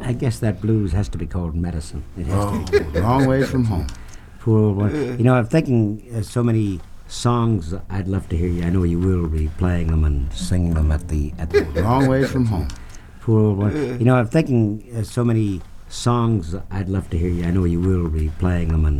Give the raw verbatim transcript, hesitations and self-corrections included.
I guess that blues has to be called medicine. It has Oh, to be. long ways from home. Poor old one. You know, I'm thinking uh, so many songs I'd love to hear you. I know you will be playing them and singing them at the at the Long ways from home. Poor old one. You know, I'm thinking uh, so many songs I'd love to hear you. I know you will be playing them and